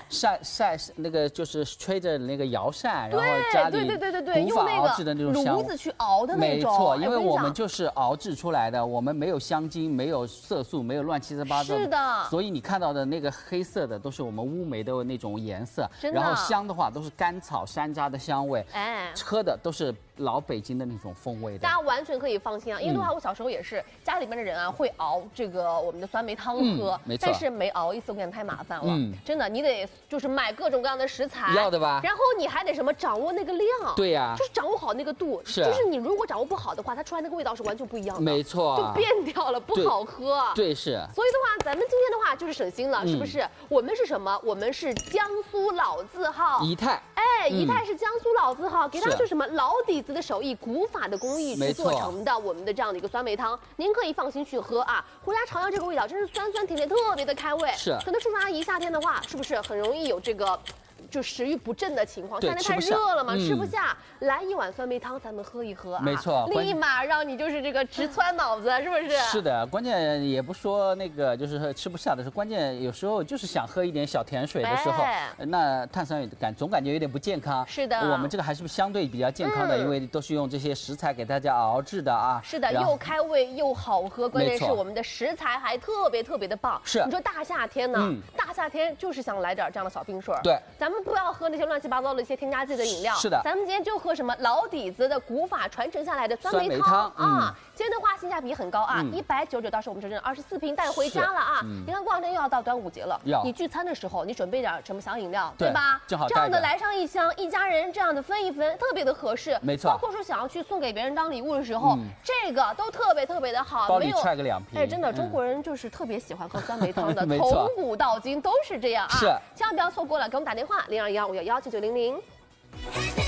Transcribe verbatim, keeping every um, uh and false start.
晒晒那个就是吹着那个摇扇，然后家里对对对对对， 古法用那熬制的那种香炉子去熬的那种。 没错，因为我们就就是熬制出来的，我们没有香精，没有色素，没有乱七八糟。 是的。 所以你看到的那个黑色的都是我们乌梅的那种颜色， 真的。 然后香的话都是甘草山楂的香味， 哎， 喝的都是老北京的那种风味的。 大家完全可以放心啊，因为的话，我小时候也是家里边的人啊会熬这个我们的酸梅汤喝， 嗯、没错。 但是没熬一次，我感觉太麻烦了。 嗯， 真的，你得就是买各种各样的食材， 要的吧？ 然后你还得什么掌握那个量， 对呀、啊， 就是掌握好那个度。 是、啊， 就是你如果掌握不好的话，它出来那个味道是完全不一样的。 没错， 就变掉了，不好喝。 对，是。 所以的话，咱们今天的话就是省心了，嗯、是不是？我们是什么？我们是江苏老字号仪态。 哎，仪态是江苏老字号， 嗯、 给大家就是什么老底子的手艺、古法的工艺制作成的我们的这样的一个酸梅汤，您可以放心去喝啊。回家尝尝这个味道，真是酸酸甜甜，特别的开胃。 是。 可能叔叔阿姨夏天的话，是不是很容易有这个？就食欲不振的情况，夏天太热了嘛，吃不下，来一碗酸梅汤，咱们喝一喝啊， 没错， 立马让你就是这个直窜脑子，是不是？ 是的，关键也不说那个就是吃不下的时候，关键有时候就是想喝一点小甜水的时候， 哎、 那碳酸感总感觉有点不健康。 是的， 我们这个还是相对比较健康的，嗯、因为都是用这些食材给大家熬制的啊。 是的，又开胃又好喝，关键是我们的食材还特别特别的棒。 是， 你说大夏天呢，嗯、大夏天就是想来点这样的小冰水。 对， 咱们不要喝那些乱七八糟的一些添加剂的饮料。 是的， 咱们今天就喝什么老底子的古法传承下来的酸梅汤, 汤啊。嗯、今天的话性价比很高啊，一百九十九到是我们这真二十四瓶带回家了啊。嗯、你看过两天又要到端午节了，你聚餐的时候你准备点什么小饮料，对, 对吧？ 正好这样的来上一箱，一家人这样的分一分，特别的合适。 没错， 包括说想要去送给别人当礼物的时候，嗯、这个都特别特别的好。 包里揣个两瓶。 哎，真的，中国人就是特别喜欢喝酸梅汤的，从古到今都是这样啊。 是， 千万不要错过了，给我们打电话零二幺五幺幺九九零零。